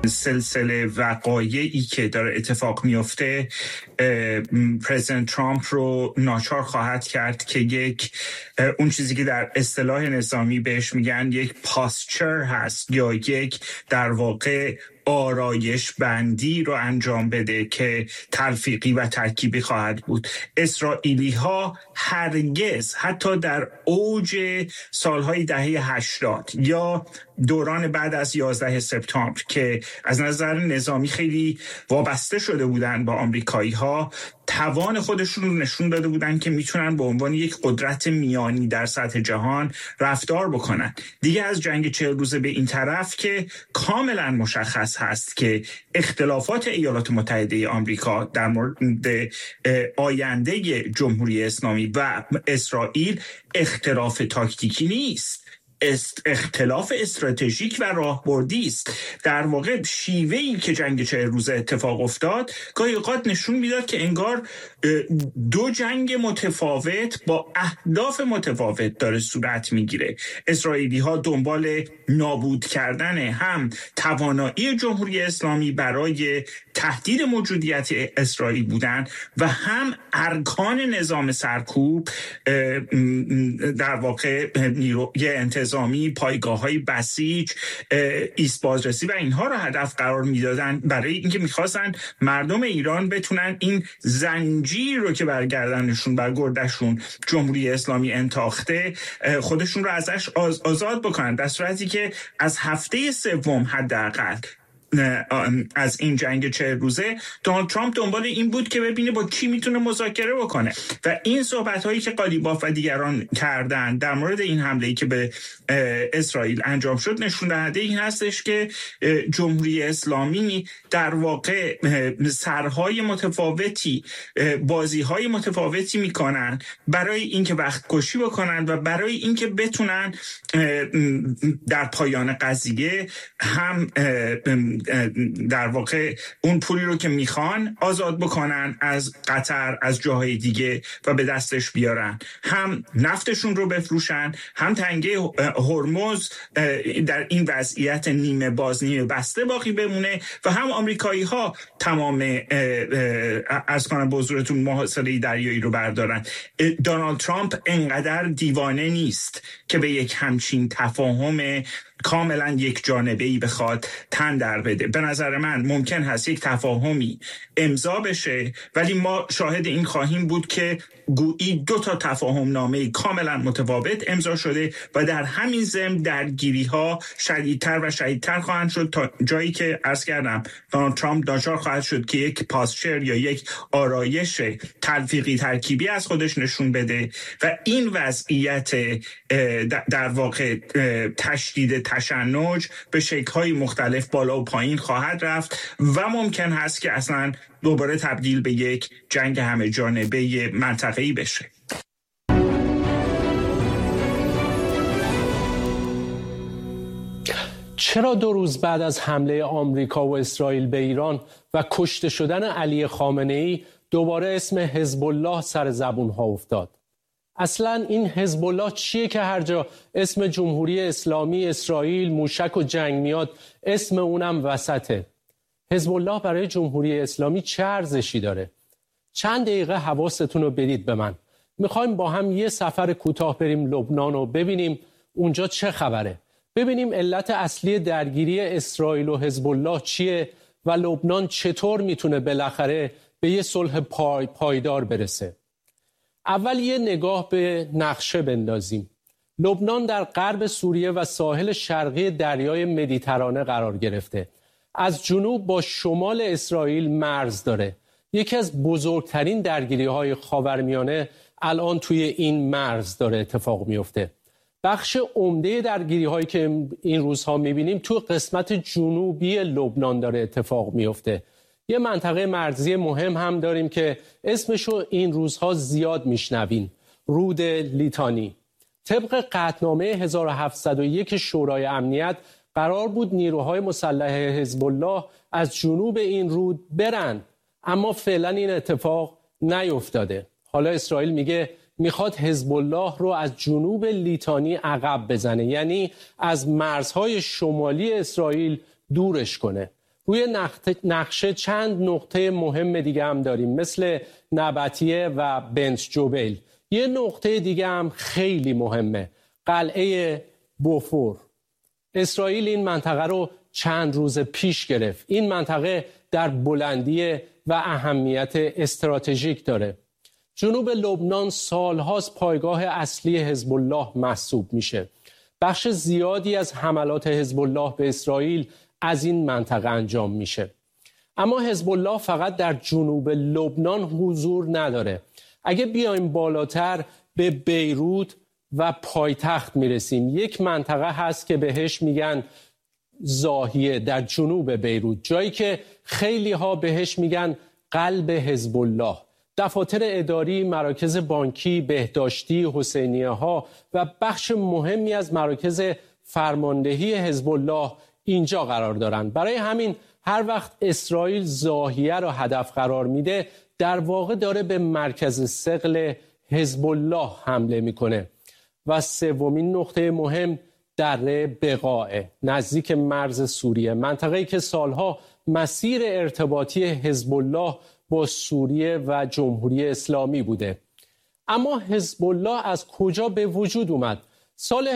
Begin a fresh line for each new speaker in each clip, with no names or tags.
سلسله وقایعی که داره اتفاق میفته پرزیدنت ترامپ رو ناچار خواهد کرد که اون چیزی که در اصطلاح نظامی بهش میگن یک پاسچر هست یا یک در واقع آرایش بندی رو انجام بده که تلفیقی و ترکیبی خواهد بود. اسرائیلی ها هرگز حتی در اوج سالهای دهه 80 یا دوران بعد از 11 سپتامبر که از نظر نظامی خیلی وابسته شده بودن با آمریکایی ها، توان خودشون رو نشون داده بودن که میتونن به عنوان یک قدرت میانی در سطح جهان رفتار بکنن. دیگه از جنگ 40 روزه به این طرف که کاملا مشخص هست که اختلافات ایالات متحده آمریکا در مورد آینده جمهوری اسلامی و اسرائیل اختلاف تاکتیکی نیست، اختلاف استراتژیک و راهبردی است. در واقع شیوهی که جنگ 40 روزه اتفاق افتاد گاهی اوقات نشون میداد که انگار دو جنگ متفاوت با اهداف متفاوت داره صورت میگیره. اسرائیلی ها دنبال نابود کردن هم توانایی جمهوری اسلامی برای تهدید موجودیت اسرائیل بودن و هم ارکان نظام سرکوب، در واقع نیروی انتظامی، پایگاه‌های بسیج، ایست بازرسی و اینها رو هدف قرار میدادن برای اینکه میخواستن مردم ایران بتونن این زنجیر رو که برگردنشون بر گردشون جمهوری اسلامی انتاخته خودشون رو ازش آزاد بکنن، در صورتی که از هفته سوم حداقل از این جنگ 40 روزه دونالد ترامپ دنبال این بود که ببینه با کی میتونه مذاکره بکنه و این صحبت هایی که قالیباف و دیگران کردن در مورد این حمله‌ای که به اسرائیل انجام شد نشون دهنده این هستش که جمهوری اسلامی در واقع سرهای متفاوتی، بازی‌های متفاوتی میکنن برای اینکه وقت کشی بکنن و برای اینکه بتونن در پایان قضیه هم در واقع اون پولی رو که میخوان آزاد بکنن از قطر، از جاهای دیگه و به دستش بیارن، هم نفتشون رو بفروشن، هم تنگه هرمز در این وضعیت نیمه باز نیمه بسته باقی بمونه و هم آمریکایی ها تمام از کنم بزرگتون محاصره دریایی رو بردارن. دونالد ترامپ انقدر دیوانه نیست که به یک همچین تفاهم کاملا یک جانبه‌ای بخواد تن در بده. به نظر من ممکن هست یک تفاهمی امضا بشه ولی ما شاهد این خواهیم بود که گویی 2 تا تفاهم نامه کاملا متفاوت امضا شده و در همین ضمن درگیری‌ها شدیدتر و شدیدتر خواهند شد تا جایی که عرض کردم دونالد ترامپ ناچار خواهد شد که یک پاسچر یا یک آرایش تلفیقی ترکیبی از خودش نشون بده و این وضعیت در واقع تشدید تشنج به شکل‌های مختلف بالا و پایین خواهد رفت و ممکن هست که اصلا دوباره تبدیل به یک جنگ همه جانبه منطقه‌ای بشه.
چرا 2 روز بعد از حمله آمریکا و اسرائیل به ایران و کشته شدن علی خامنه‌ای دوباره اسم حزب الله سر زبون‌ها افتاد؟ اصلا این حزب الله چیه که هر جا اسم جمهوری اسلامی، اسرائیل، موشک و جنگ میاد اسم اونم وسطه؟ حزب الله برای جمهوری اسلامی چه ارزشی داره؟ چند دقیقه حواستون رو بدید به من. میخوایم با هم یه سفر کوتاه بریم لبنان و ببینیم اونجا چه خبره. ببینیم علت اصلی درگیری اسرائیل و حزب الله چیه و لبنان چطور میتونه بالاخره به یه صلح پایدار برسه. اول یه نگاه به نقشه بندازیم. لبنان در غرب سوریه و ساحل شرقی دریای مدیترانه قرار گرفته. از جنوب با شمال اسرائیل مرز داره. یکی از بزرگترین درگیری‌های خاورمیانه الان توی این مرز داره اتفاق میفته. بخش عمده درگیری‌هایی که این روزها می‌بینیم تو قسمت جنوبی لبنان داره اتفاق میفته. یه منطقه مرزی مهم هم داریم که اسمشو این روزها زیاد میشنوین، رود لیتانی. طبق قطعنامه 1701 شورای امنیت قرار بود نیروهای مسلح حزب الله از جنوب این رود برن، اما فعلا این اتفاق نیفتاده. حالا اسرائیل میگه میخواد حزب الله رو از جنوب لیتانی عقب بزنه، یعنی از مرزهای شمالی اسرائیل دورش کنه. روی نقشه چند نقطه مهم دیگه هم داریم، مثل نبطیه و بنت جبیل. یه نقطه دیگه هم خیلی مهمه، قلعه بوفور. اسرائیل این منطقه رو چند روز پیش گرفت. این منطقه در بلندی و اهمیت استراتژیک داره. جنوب لبنان سالهاست پایگاه اصلی حزب الله محسوب میشه. بخش زیادی از حملات حزب الله به اسرائیل از این منطقه انجام میشه. اما حزب الله فقط در جنوب لبنان حضور نداره. اگه بیایم بالاتر به بیروت و پایتخت میرسیم، یک منطقه هست که بهش میگن زاهیه در جنوب بیروت، جایی که خیلی ها بهش میگن قلب حزب الله. دفاتر اداری، مراکز بانکی، بهداشتی، حسینیه ها و بخش مهمی از مراکز فرماندهی حزب الله اینجا قرار دارند. برای همین هر وقت اسرائیل زاهیه را هدف قرار میده، در واقع داره به مرکز ثقل حزب الله حمله میکنه. و سومین نقطه مهم دره بقاع نزدیک مرز سوریه، منطقه‌ای که سالها مسیر ارتباطی حزب الله با سوریه و جمهوری اسلامی بوده. اما حزب الله از کجا به وجود اومد؟ سال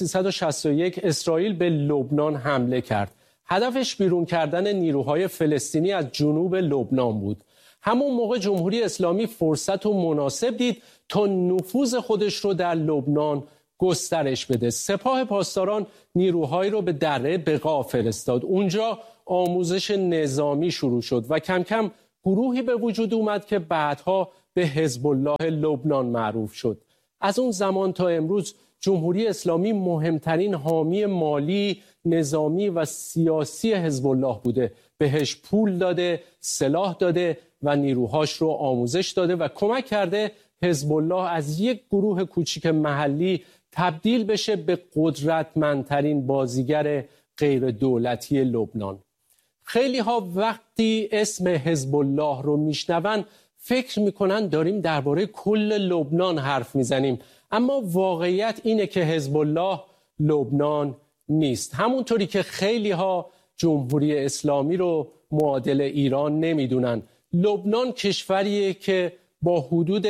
1361 اسرائیل به لبنان حمله کرد. هدفش بیرون کردن نیروهای فلسطینی از جنوب لبنان بود. همون موقع جمهوری اسلامی فرصت و مناسب دید تا نفوذ خودش رو در لبنان گسترش بده. سپاه پاسداران نیروهایی رو به دره بقاع فرستاد. اونجا آموزش نظامی شروع شد و کم کم گروهی به وجود اومد که بعدها به حزب الله لبنان معروف شد. از اون زمان تا امروز جمهوری اسلامی مهمترین حامی مالی، نظامی و سیاسی حزب الله بوده. بهش پول داده، سلاح داده و نیروهاش رو آموزش داده و کمک کرده حزب الله از یک گروه کوچیک محلی تبدیل بشه به قدرتمندترین بازیگر غیر دولتی لبنان. خیلی ها وقتی اسم حزب الله رو میشنون فکر میکنن داریم درباره کل لبنان حرف میزنیم، اما واقعیت اینه که حزب الله لبنان نیست. همونطوری که خیلی ها جمهوری اسلامی رو معادل ایران نمیدونن. لبنان کشوریه که با حدود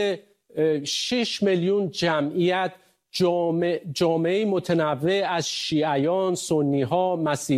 6 میلیون جمعیت، جامعه متنوع از شیعیان، سنی‌ها،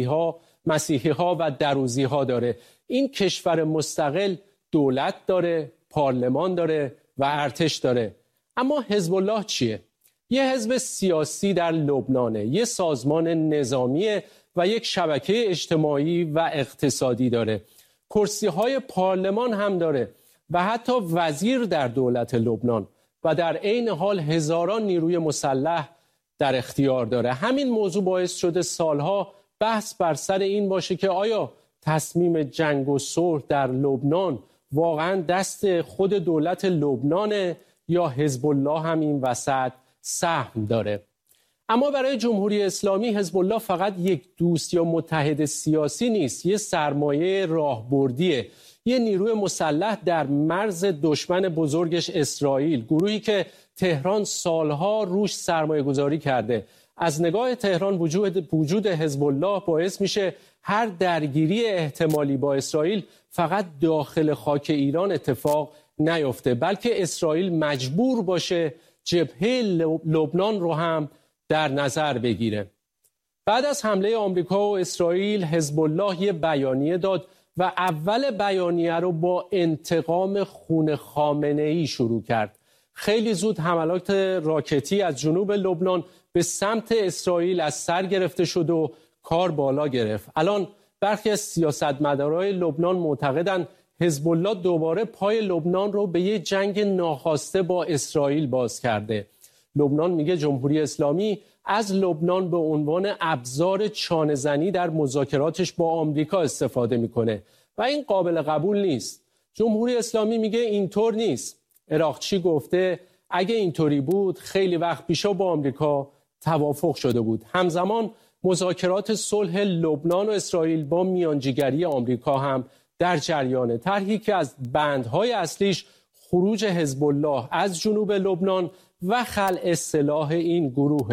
مسیحی‌ها و دروزی‌ها داره. این کشور مستقل دولت داره، پارلمان داره و ارتش داره. اما حزب الله چیه؟ یه حزب سیاسی در لبنانه، یه سازمان نظامیه و یک شبکه اجتماعی و اقتصادی داره. کرسی‌های پارلمان هم داره و حتی وزیر در دولت لبنان و در عین حال هزاران نیروی مسلح در اختیار داره. همین موضوع باعث شده سالها بحث بر سر این باشه که آیا تصمیم جنگ و صلح در لبنان واقعا دست خود دولت لبنانه یا حزب الله هم این وسط سهم داره. اما برای جمهوری اسلامی حزب الله فقط یک دوست یا متحد سیاسی نیست، یه سرمایه راهبردیه، یه نیروی مسلح در مرز دشمن بزرگش اسرائیل، گروهی که تهران سالها روش سرمایه گذاری کرده. از نگاه تهران وجود حزب الله باعث میشه هر درگیری احتمالی با اسرائیل فقط داخل خاک ایران اتفاق نیفته، بلکه اسرائیل مجبور باشه جبهه لبنان رو هم در نظر بگیره. بعد از حمله آمریکا و اسرائیل، حزب الله یه بیانیه داد و اول بیانیه رو با انتقام خون خامنه‌ای شروع کرد. خیلی زود حملات راکتی از جنوب لبنان به سمت اسرائیل از سر گرفته شد و کار بالا گرفت. الان برخی از سیاستمدارای لبنان معتقدند حزب الله دوباره پای لبنان رو به یه جنگ ناخواسته با اسرائیل باز کرده. لبنان میگه جمهوری اسلامی از لبنان به عنوان ابزار چانه‌زنی در مذاکراتش با آمریکا استفاده میکنه و این قابل قبول نیست. جمهوری اسلامی میگه اینطور نیست. عراقچی گفته اگه اینطوری بود خیلی وقت پیشا با آمریکا توافق شده بود. همزمان مذاکرات صلح لبنان و اسرائیل با میانجیگری آمریکا هم در جریانه. طرحی که از بندهای اصلیش خروج حزب الله از جنوب لبنان و خلع سلاح این گروه.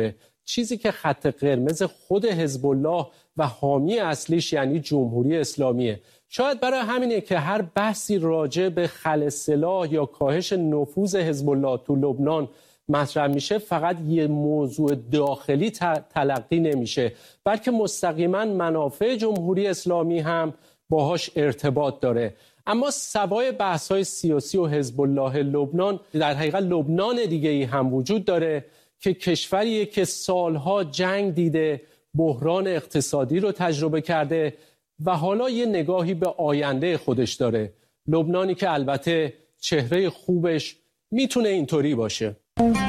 چیزی که خط قرمز خود حزب الله و حامی اصلیش یعنی جمهوری اسلامیه. شاید برای همینه که هر بحثی راجع به خلع سلاح یا کاهش نفوذ حزب الله تو لبنان مطرح میشه فقط یه موضوع داخلی تلقی نمیشه، بلکه مستقیما منافع جمهوری اسلامی هم باهاش ارتباط داره. اما سوای بحث‌های سیاسی و حزب الله لبنان، در حقیقت لبنان دیگه‌ای هم وجود داره که کشوریه که سالها جنگ دیده، بحران اقتصادی رو تجربه کرده و حالا یه نگاهی به آینده خودش داره. لبنانی که البته چهره خوبش میتونه اینطوری باشه.